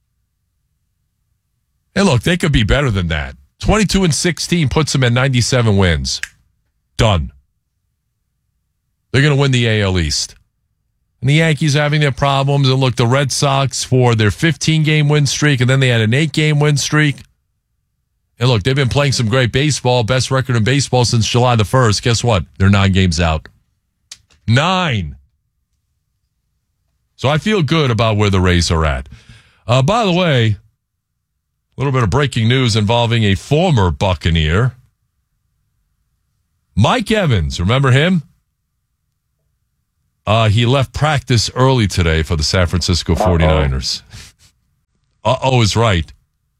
S2: And look, they could be better than that. 22 and 16 puts them at 97 wins. Done. They're going to win the AL East. And the Yankees are having their problems. And look, the Red Sox for their 15-game win streak, and then they had an 8-game win streak. And look, they've been playing some great baseball, best record in baseball since July the 1st. Guess what? They're 9 games out. 9. So I feel good about where the Rays are at. By the way, a little bit of breaking news involving a former Buccaneer. Mike Evans, remember him? He left practice early today for the San Francisco 49ers. Is right.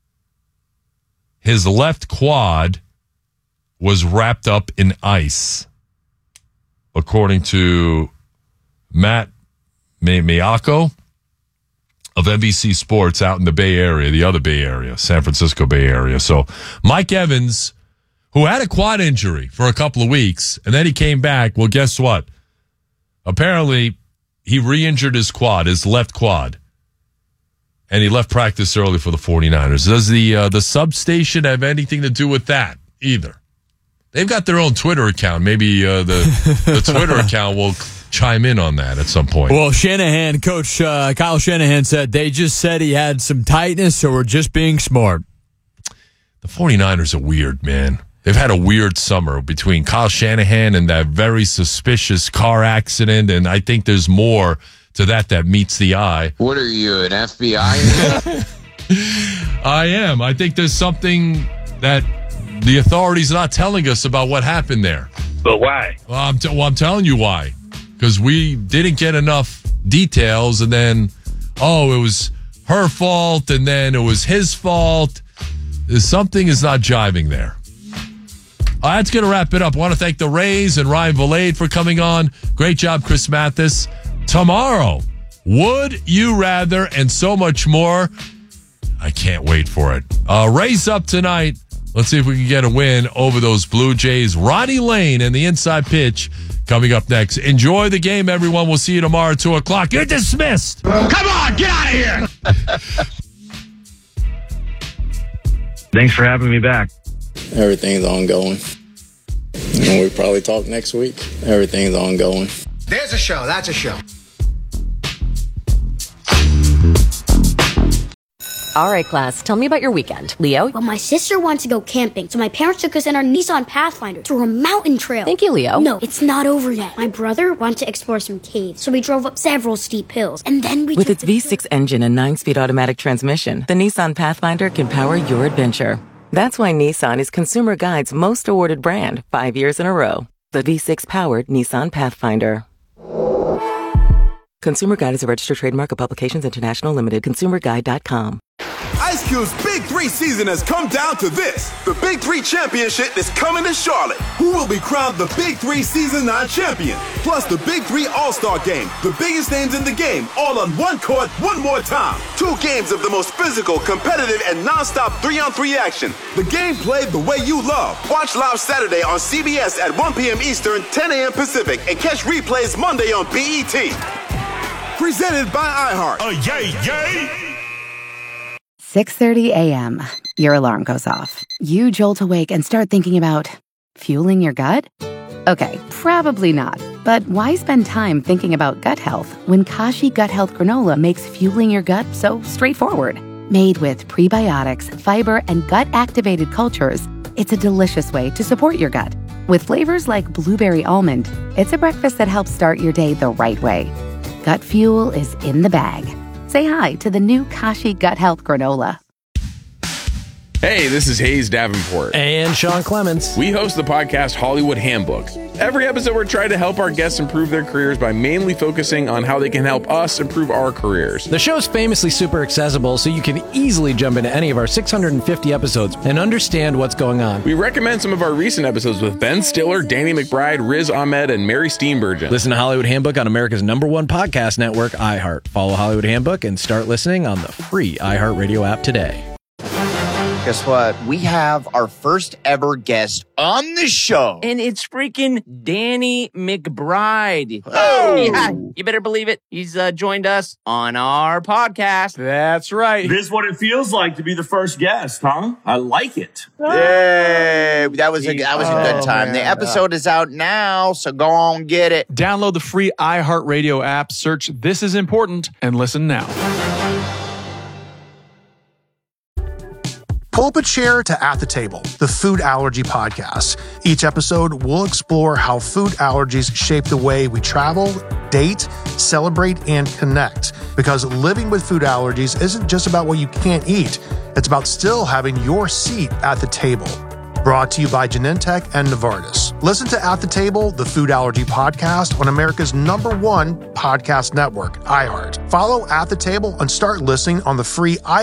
S2: His left quad was wrapped up in ice, according to Matt Miyako of NBC Sports out in the Bay Area, the other Bay Area, San Francisco Bay Area. So Mike Evans, who had a quad injury for a couple of weeks, and then he came back. Well, guess what? Apparently, he re-injured his quad, his left quad, and he left practice early for the 49ers. Does the substation have anything to do with that either? They've got their own Twitter account. Maybe the Twitter account will chime in on that at some point.
S16: Well, Coach Kyle Shanahan said they just said he had some tightness, so we're just being smart.
S2: The 49ers are weird, man. They've had a weird summer between Kyle Shanahan and that very suspicious car accident, and I think there's more to that meets the eye.
S17: What are you, an FBI?
S2: I am. I think there's something that the authorities are not telling us about what happened there.
S17: But why?
S2: Well, I'm telling you why. Because we didn't get enough details, and then, it was her fault, and then it was his fault. Something is not jiving there. That's going to wrap it up. I want to thank the Rays and Ryan Valade for coming on. Great job, Chris Mathis. Tomorrow, Would You Rather, and so much more. I can't wait for it. Rays up tonight. Let's see if we can get a win over those Blue Jays. Ronnie Lane and the inside pitch coming up next. Enjoy the game, everyone. We'll see you tomorrow at 2 o'clock. You're dismissed.
S17: Come on, get out of here.
S11: Thanks for having me back.
S12: Everything's ongoing. And we probably talk next week. Everything's ongoing.
S18: There's a show. That's a show.
S23: All right, class, tell me about your weekend. Leo?
S19: Well, my sister wants to go camping, so my parents took us in our Nissan Pathfinder to a mountain trail.
S23: Thank you, Leo.
S19: No, it's not over yet. My brother wanted to explore some caves, so we drove up several steep hills, and then we
S6: With its V6 engine and 9-speed automatic transmission, the Nissan Pathfinder can power your adventure. That's why Nissan is Consumer Guide's most awarded brand 5 years in a row. The V6-powered Nissan Pathfinder. Consumer Guide is a registered trademark of Publications International Limited. ConsumerGuide.com.
S7: Ice Cube's Big 3 season has come down to this. The Big 3 Championship is coming to Charlotte. Who will be crowned the Big 3 Season 9 champion? Plus the Big 3 All-Star Game. The biggest names in the game, all on one court, one more time. 2 games of the most physical, competitive, and non-stop 3-on-3 action. The game played the way you love. Watch live Saturday on CBS at 1 p.m. Eastern, 10 a.m. Pacific, and catch replays Monday on BET. Presented by iHeart. Yay!
S20: 6:30 a.m. Your alarm goes off. You jolt awake and start thinking about fueling your gut? Okay, probably not. But why spend time thinking about gut health when Kashi Gut Health Granola makes fueling your gut so straightforward? Made with prebiotics, fiber, and gut-activated cultures, it's a delicious way to support your gut. With flavors like blueberry almond, it's a breakfast that helps start your day the right way. Gut fuel is in the bag. Say hi to the new Kashi Gut Health Granola.
S21: Hey, this is Hayes Davenport.
S27: And Sean Clements.
S21: We host the podcast Hollywood Handbook. Every episode, we're trying to help our guests improve their careers by mainly focusing on how they can help us improve our careers.
S27: The show's famously super accessible, so you can easily jump into any of our 650 episodes and understand what's going on.
S21: We recommend some of our recent episodes with Ben Stiller, Danny McBride, Riz Ahmed, and Mary Steenburgen.
S27: Listen to Hollywood Handbook on America's #1 podcast network, iHeart. Follow Hollywood Handbook and start listening on the free iHeartRadio app today.
S28: Guess what? We have our first ever guest on the show.
S29: And it's freaking Danny McBride.
S28: Oh!
S29: Yeah, you better believe it. He's joined us on our podcast.
S21: That's right.
S30: This is what it feels like to be the first guest, huh? I like it.
S28: Yay! That was a good time. Man. The episode is out now, so go on get it.
S31: Download the free iHeartRadio app, search This Is Important, and listen now.
S1: Pull up a chair to At the Table, the food allergy podcast. Each episode will explore how food allergies shape the way we travel, date, celebrate, and connect. Because living with food allergies isn't just about what you can't eat, it's about still having your seat at the table. Brought to you by Genentech and Novartis. Listen to At the Table, the food allergy podcast on America's #1 podcast network, iHeart. Follow At the Table and start listening on the free